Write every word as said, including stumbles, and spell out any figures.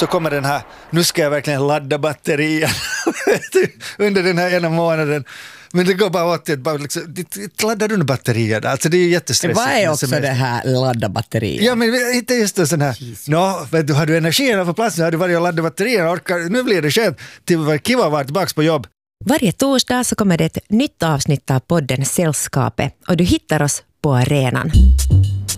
så kommer den här, nu ska jag verkligen ladda batterien under den här ena månaden. Men det går bara åt det, bara liksom, det laddar under batterier. Alltså det är ju jättestressigt. Vad är också det här ladda batterier? Ja, men inte just en sån här, nå, vet du, har du energin på plats, har du varit och laddat batterierna, orkar, nu blir det skönt till att vara kiva att vara tillbaka på jobb. Varje torsdag så kommer det ett nytt avsnitt av podden Sällskapet och du hittar oss på arenan.